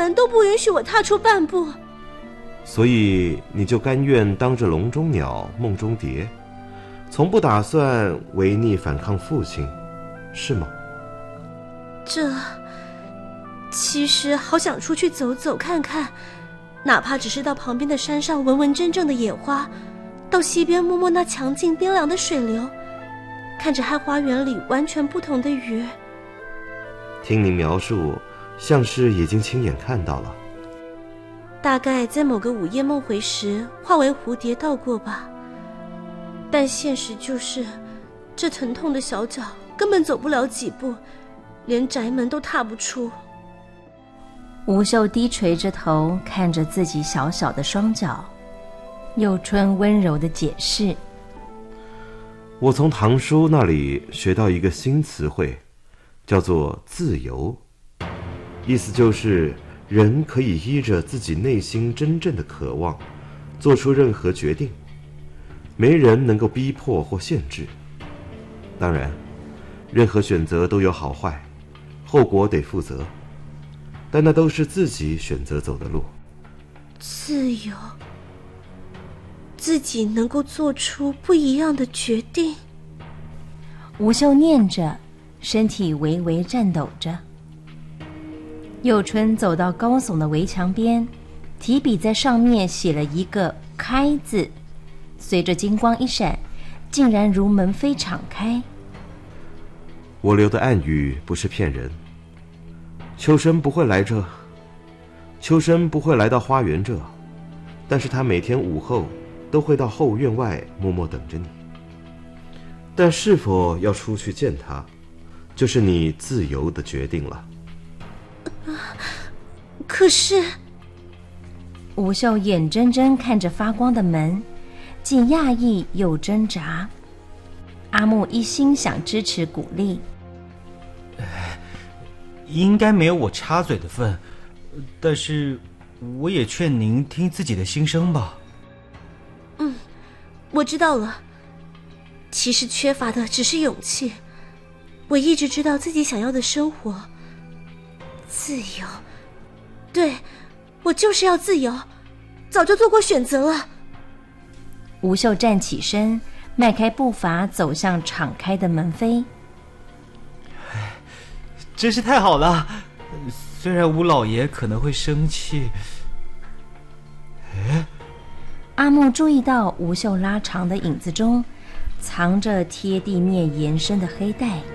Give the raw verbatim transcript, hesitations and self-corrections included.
门都不允许我踏出半步。 所以你就甘愿当着笼中鸟梦中蝶，从不打算违逆反抗父亲，是吗？ 这其实好想出去走走看看，哪怕只是到旁边的山上闻闻真正的野花，到溪边摸摸那强劲冰凉的水流，看着和花园里完全不同的鱼。 听您描述，像是已经亲眼看到了。 大概在某个午夜梦回时化为蝴蝶到过吧，但现实就是这疼痛的小脚根本走不了几步，连宅门都踏不出。 吴秀低垂着头看着自己小小的双脚，佑春温柔地解释： 我从唐叔那里学到一个新词汇，叫做自由，意思就是人可以依着自己内心真正的渴望做出任何决定，没人能够逼迫或限制。当然任何选择都有好坏，后果得负责，但那都是自己选择走的路。 自由，自己能够做出不一样的决定。 吴秀念着，身体微微颤抖着。佑春走到高耸的围墙边，提笔在上面写了一个开字，随着金光一闪，竟然如门扉敞开。 我留的暗语不是骗人，秋生不会来这，秋生不会来到花园这，但是他每天午后都会到后院外默默等着你。但是否要出去见他，就是你自由的决定了。 可是， 吴秀眼睁睁看着发光的门，既讶异又挣扎。阿木一心想支持鼓励， 应该没有我插嘴的份，但是我也劝您听自己的心声吧。 嗯，我知道了。其实缺乏的只是勇气。我一直知道自己想要的生活，自由。对，我就是要自由，早就做过选择了。 吴秀站起身，迈开步伐走向敞开的门扉。 真是太好了，虽然吴老爷可能会生气。哎， 阿木注意到吴秀拉长的影子中藏着贴地面延伸的黑带。